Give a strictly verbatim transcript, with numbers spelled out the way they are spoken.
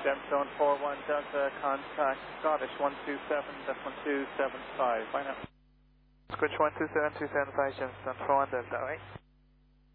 Gemstone four one Delta, contact Scottish one two seven two seven five. Bye now. Scottish one two seven two seven five, Gemstone four one Delta, right?